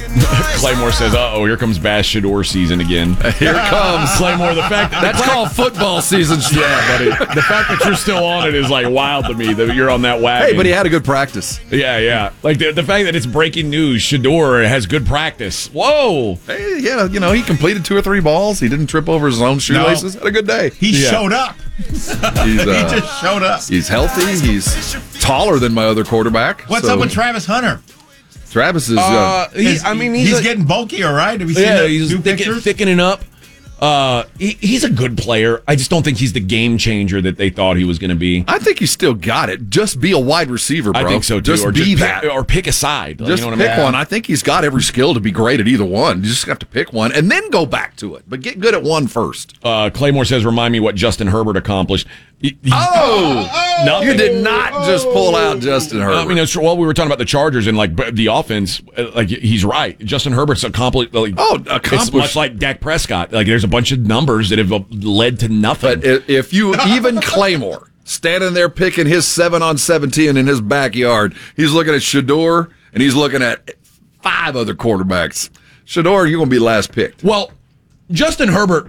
Claymore says, "Uh-oh, here comes Bass Shador season again." Here it comes. Claymore, the fact that's called football season. Yeah, buddy. The fact that you're still on it is like wild to me that you're on that wagon. Hey, but he had a good practice. Yeah. Like the fact that it's breaking news, Shador has good practice. Whoa. Hey, yeah, he completed 2 or 3 balls. He didn't trip over his own shoelaces. Had a good day. He showed up. He just showed up. He's healthy. He's taller than my other quarterback. What's up with Travis Hunter? Travis is. He's getting bulkier, right? Have you seen the he's new pictures? thickening up. He's a good player. I just don't think he's the game changer that they thought he was going to be. I think he's still got it. Just be a wide receiver, bro. I think so too. Just be that, or pick a side. Just you know pick one. I think he's got every skill to be great at either one. You just have to pick one and then go back to it. But get good at one first. Claymore says, "Remind me what Justin Herbert accomplished." Nothing. You did not just pull out Justin Herbert. I mean, we were talking about the Chargers and like the offense. Like he's right. Justin Herbert's accomplished. It's much like Dak Prescott. Like there's a bunch of numbers that have led to nothing. But if you even Claymore standing there picking his 7-on-17 in his backyard, he's looking at Shador and he's looking at 5 other quarterbacks. Shador, you're going to be last picked. Well, Justin Herbert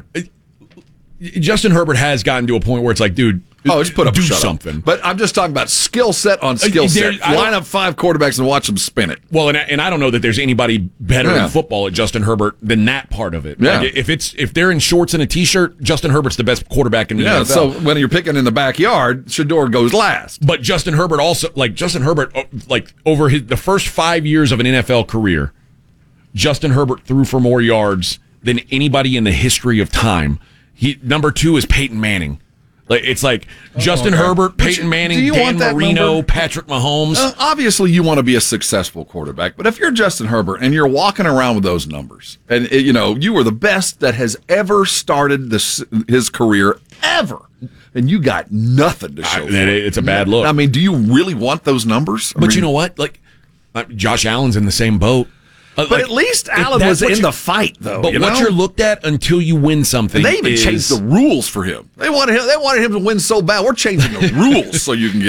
has gotten to a point where it's like, dude, just put up do shut something. Up. But I'm just talking about skill set on skill set. Line up 5 quarterbacks and watch them spin it. Well, and I don't know that there's anybody better in football at Justin Herbert than that part of it. Yeah. Like if they're in shorts and a t-shirt, Justin Herbert's the best quarterback in the NFL. So when you're picking in the backyard, Shador goes last. But Justin Herbert over the first 5 years of an NFL career, Justin Herbert threw for more yards than anybody in the history of time. Number 2 is Peyton Manning. It's like Justin Herbert, Peyton Manning, Dan Marino, Patrick Mahomes. Obviously, you want to be a successful quarterback, but if you're Justin Herbert and you're walking around with those numbers, and you were the best that has ever started his career ever, and you got nothing to show. It's a bad look. I mean, do you really want those numbers? But you know what? Like Josh Allen's in the same boat. But at least Allen was in the fight, though. But what you're looked at until you win something. And they even changed the rules for him. They wanted him to win so bad. We're changing the rules so you can get